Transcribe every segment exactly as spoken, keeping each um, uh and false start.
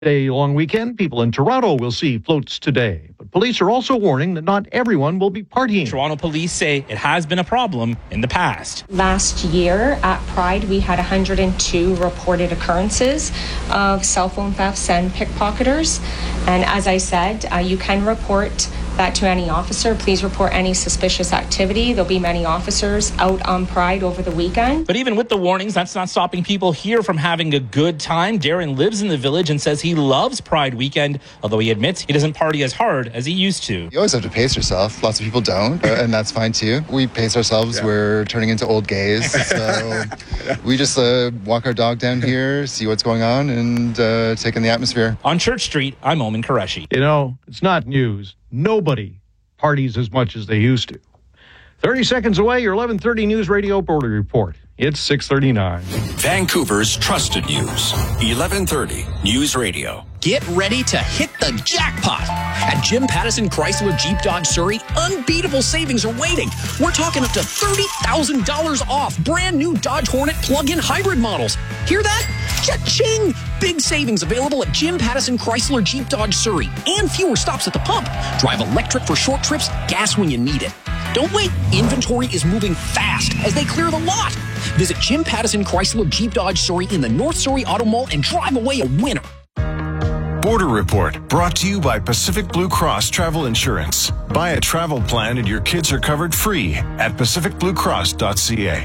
A long weekend, people in Toronto will see floats today. But police are also warning that not everyone will be partying. Toronto police say it has been a problem in the past. Last year at Pride, we had one hundred two reported occurrences of cell phone thefts and pickpocketers. And as I said, uh, you can report that to any officer. Please report any suspicious activity. There'll be many officers out on Pride over the weekend. But even with the warnings, that's not stopping people here from having a good time. Darren lives in the village and says he loves Pride weekend, although he admits he doesn't party as hard as he used to. You always have to pace yourself. Lots of people don't, and that's fine too. We pace ourselves. Yeah. We're turning into old gays. So we just uh, walk our dog down here, see what's going on, and uh, take in the atmosphere. On Church Street, I'm Omen Qureshi. You know, it's not news. Nobody parties as much as they used to. thirty seconds away, your eleven thirty News Radio Border Report. It's six thirty-nine. Vancouver's trusted news. eleven thirty News Radio. Get ready to hit the jackpot. At Jim Pattison Chrysler Jeep Dodge Surrey, unbeatable savings are waiting. We're talking up to thirty thousand dollars off brand new Dodge Hornet plug-in hybrid models. Hear that? Cha-ching! Big savings available at Jim Pattison Chrysler Jeep Dodge Surrey and fewer stops at the pump. Drive electric for short trips, gas when you need it. Don't wait. Inventory is moving fast as they clear the lot. Visit Jim Pattison Chrysler Jeep Dodge Surrey in the North Surrey Auto Mall and drive away a winner. Border Report, brought to you by Pacific Blue Cross Travel Insurance. Buy a travel plan and your kids are covered free at pacific blue cross dot c a.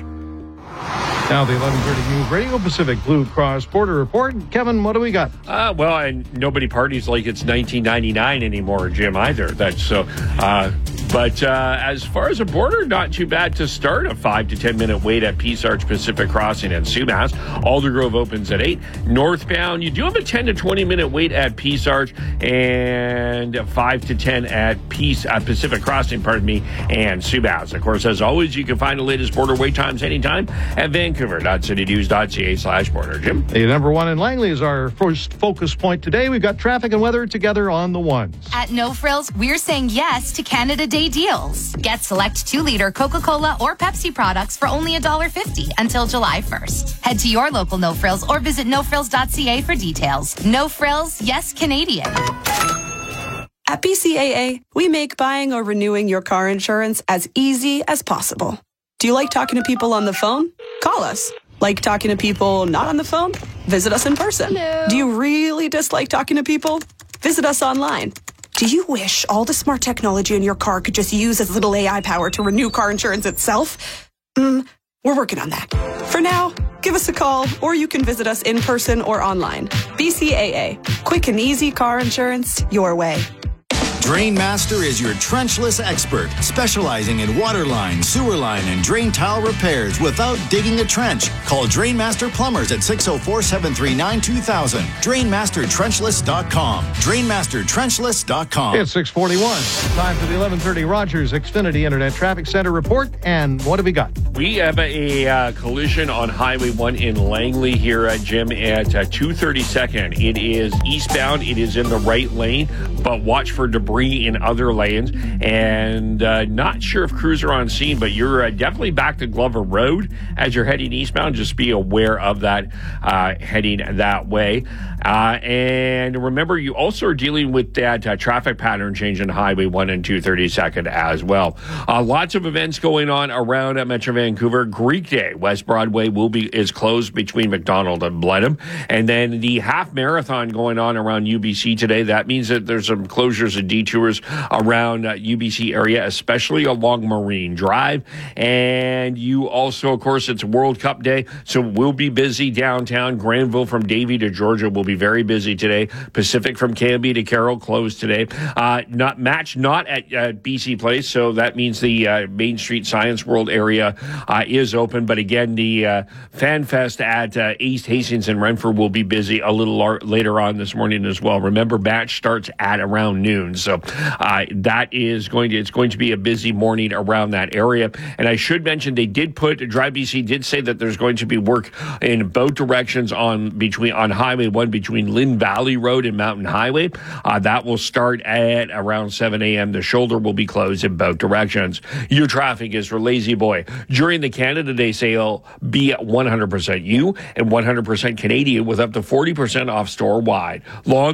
Now the eleven thirty News Radio Pacific Blue Cross Border Report. Kevin, what do we got? Uh, well, and nobody parties like it's nineteen ninety-nine anymore, Jim, either. That's so... Uh, But uh, as far as a border, not too bad to start. A five to ten minute wait at Peace Arch Pacific Crossing and Sumas. Aldergrove opens at eight. Northbound, you do have a ten to twenty minute wait at Peace Arch and five to ten at Peace uh, Pacific Crossing, pardon me, and Sumas. Of course, as always, you can find the latest border wait times anytime at vancouver dot city news dot c a slash border. Jim? The number one in Langley is our first focus point today. We've got traffic and weather together on the ones. At No Frills, we're saying yes to Canada Day deals. Get select two liter Coca-Cola or Pepsi products for only one dollar fifty until July first. Head to your local No Frills or visit no frills dot c a for details. No Frills, yes Canadian. At B C A A, we make buying or renewing your car insurance as easy as possible. Do you like talking to people on the phone? Call us. Like talking to people not on the phone? Visit us in person. Hello. Do you really dislike talking to people? Visit us online. Do you wish all the smart technology in your car could just use as little A I power to renew car insurance itself? Mm, we're working on that. For now, give us a call, or you can visit us in person or online. B C A A. Quick and easy car insurance your way. Drainmaster is your trenchless expert, specializing in water line, sewer line, and drain tile repairs without digging a trench. Call Drainmaster Plumbers at six oh four, seven three nine, two thousand. drain master trenchless dot com. drain master trenchless dot com. It's six forty-one. Time for the eleven thirty Rogers Xfinity Internet Traffic Center report. And what have we got? We have a, a uh, collision on Highway one in Langley here at Jim at uh, two thirty-second. It is eastbound. It is in the right lane, but watch for debris in other lanes, and uh, not sure if crews are on scene, but you're uh, definitely back to Glover Road as you're heading eastbound. Just be aware of that uh, heading that way. Uh, and remember, you also are dealing with that uh, traffic pattern change in Highway one and two thirty-second as well. Uh, lots of events going on around at Metro Vancouver. Greek Day, West Broadway will be is closed between McDonald and Blenheim. And then the half marathon going on around U B C today. That means that there's some closures and detours around uh, U B C area, especially along Marine Drive. And you also, of course, it's World Cup Day, so we'll be busy downtown. Granville from Davie to Georgia will be very busy today. Pacific from Cambie to Carroll closed today. Uh, not match not at uh, B C Place, so that means the uh, Main Street Science World area uh, is open. But again, the uh, Fan Fest at uh, East Hastings and Renfrew will be busy a little lar- later on this morning as well. Remember, match starts at around noon, so So uh, that is going to, it's going to be a busy morning around that area. And I should mention they did put, Drive B C did say that there's going to be work in both directions on between on Highway one between Lynn Valley Road and Mountain Highway. Uh, that will start at around seven a.m. The shoulder will be closed in both directions. Your traffic is for Lazy Boy. During the Canada Day sale, be at one hundred percent you and one hundred percent Canadian with up to forty percent off store-wide. Long